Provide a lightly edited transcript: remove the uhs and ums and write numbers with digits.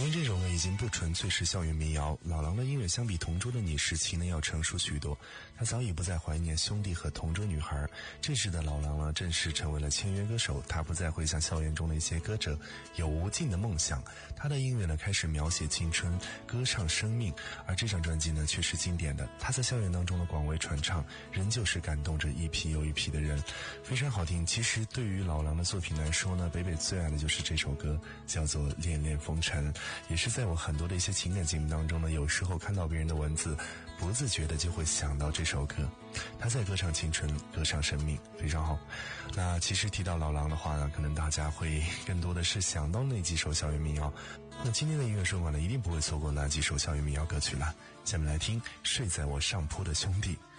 因为这首歌已经不纯粹是校园民谣，老狼的音乐相比同桌的你时期呢要成熟许多。他早已不再怀念兄弟和同桌女孩，这时的老狼呢正式成为了签约歌手。他不再会像校园中的一些歌者有无尽的梦想，他的音乐呢开始描写青春，歌唱生命。而这张专辑呢却是经典的，他在校园当中的广为传唱，仍旧是感动着一批又一批的人，非常好听。其实对于老狼的作品来说呢，北北最爱的就是这首歌，叫做《恋恋风尘》，也是在我很多的一些情感节目当中呢，有时候看到别人的文字，不自觉的就会想到这首歌。他在歌唱青春，歌唱生命，非常好。那其实提到老狼的话呢，可能大家会更多的是想到那几首校园民谣。那今天的音乐说馆呢，一定不会错过那几首校园民谣歌曲了。下面来听《睡在我上铺的兄弟》。